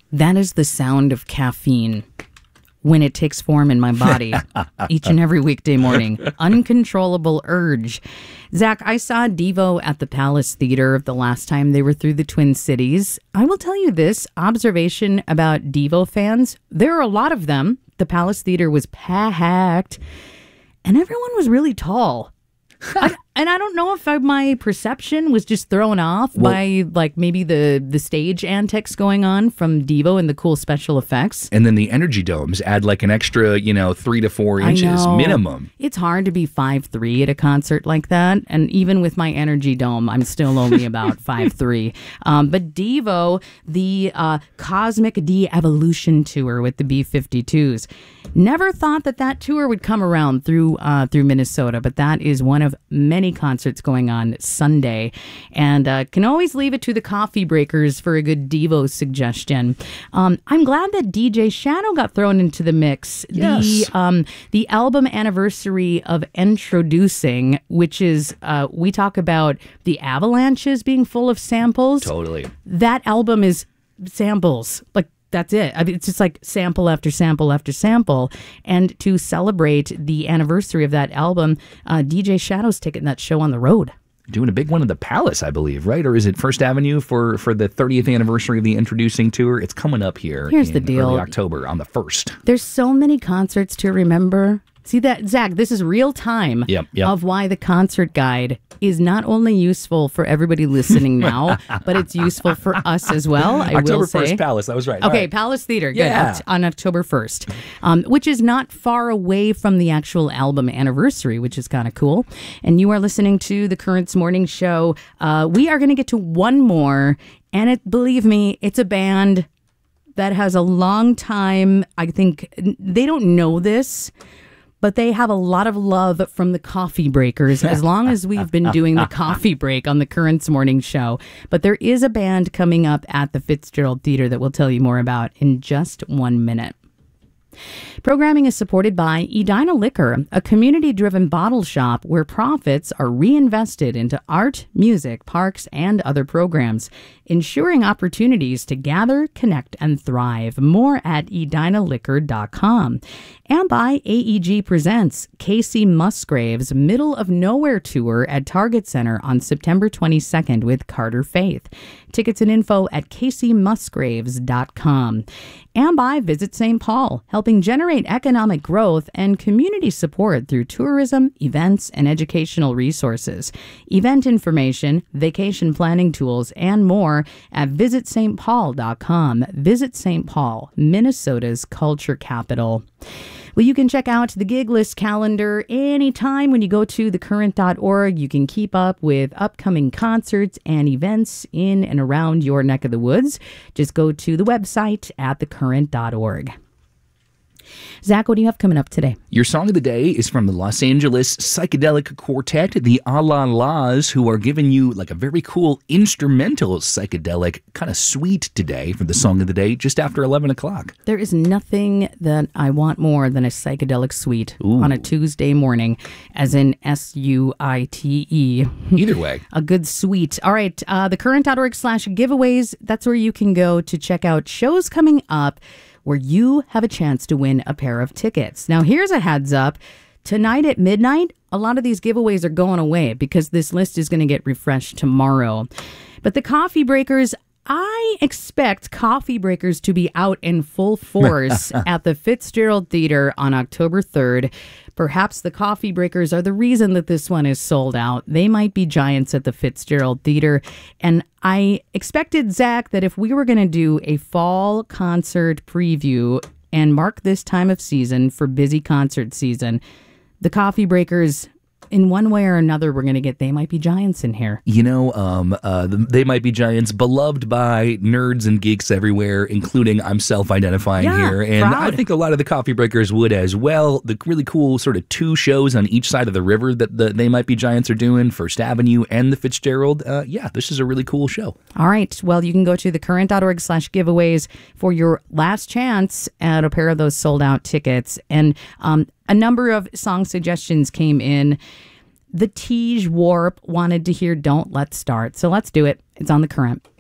That is the sound of caffeine when it takes form in my body each and every weekday morning. Uncontrollable urge. Zach, I saw Devo at the Palace Theater the last time they were through the Twin Cities. I will tell you this observation about Devo fans. There are a lot of them. The Palace Theater was packed, and everyone was really tall. And I don't know if my perception was just thrown off by like maybe the stage antics going on from Devo and the cool special effects. And then the energy domes add like an extra, 3 to 4 inches minimum. It's hard to be 5'3" at a concert like that. And even with my energy dome, I'm still only about 5'3". But Devo, the Cosmic De-Evolution Tour with the B-52s, never thought that tour would come around through Minnesota. But that is one of many concerts going on Sunday, and can always leave it to the coffee breakers for a good Devo suggestion. I'm glad that DJ Shadow got thrown into the mix. Yes. The album anniversary of Introducing, which is we talk about the Avalanches being full of samples. Totally. That album is samples. Like, that's it. I mean, it's just like sample after sample after sample. And to celebrate the anniversary of that album, DJ Shadow's taking that show on the road. Doing a big one at the Palace, I believe, right? Or is it First Avenue for the 30th anniversary of the Introducing tour? It's coming up here. Here's the deal. Early October on the 1st. There's so many concerts to remember. See that, Zach, this is real time of why the concert guide is not only useful for everybody listening now, but it's useful for us as well, I October will say. 1st, Palace, that was right. Okay, right. Palace Theater, Yeah. good, on October 1st, which is not far away from the actual album anniversary, which is kind of cool. And you are listening to the Currents Morning Show. We are going to get to one more, and believe me, it's a band that has a long time. I think they don't know this, but they have a lot of love from the Coffee Breakers as long as we've been doing the coffee break on the Currents Morning Show. But there is a band coming up at the Fitzgerald Theater that we'll tell you more about in just 1 minute. Programming is supported by Edina Liquor, a community-driven bottle shop where profits are reinvested into art, music, parks, and other programs, ensuring opportunities to gather, connect, and thrive. More at edinaliquor.com. And by AEG Presents Casey Musgraves' Middle of Nowhere Tour at Target Center on September 22nd with Carter Faith. Tickets and info at caseymusgraves.com. And by Visit St. Paul, helping generate economic growth and community support through tourism, events, and educational resources. Event information, vacation planning tools, and more at visitstpaul.com. Visit St. Paul, Minnesota's culture capital. Well, you can check out the gig list calendar anytime when you go to thecurrent.org. You can keep up with upcoming concerts and events in and around your neck of the woods. Just go to the website at thecurrent.org. Zach, what do you have coming up today? Your song of the day is from the Los Angeles psychedelic quartet, the A La Las, who are giving you like a very cool instrumental psychedelic kind of suite today for the song of the day just after 11 o'clock. There is nothing that I want more than a psychedelic suite on a Tuesday morning, as in S-U-I-T-E. Either way. A good suite. All right, thecurrent.org/giveaways. That's where you can go to check out shows coming up where you have a chance to win a pair of tickets. Now, here's a heads up. Tonight at midnight, a lot of these giveaways are going away because this list is going to get refreshed tomorrow. But the Coffee Breakers, I expect Coffee Breakers to be out in full force at the Fitzgerald Theater on October 3rd. Perhaps the Coffee Breakers are the reason that this one is sold out. They might be giants at the Fitzgerald Theater. And I expected, Zach, that if we were going to do a fall concert preview and mark this time of season for busy concert season, the Coffee Breakers, in one way or another, we're going to get They Might Be Giants in here. You know, They Might Be Giants, beloved by nerds and geeks everywhere, including I'm self-identifying here. And proud. I think a lot of the Coffee Breakers would as well. The really cool sort of 2 shows on each side of the river that the They Might Be Giants are doing, First Avenue and the Fitzgerald. This is a really cool show. All right. Well, you can go to thecurrent.org/giveaways for your last chance at a pair of those sold-out tickets. And a number of song suggestions came in. The Tej Warp wanted to hear Don't Let's Start. So let's do it. It's on The Current.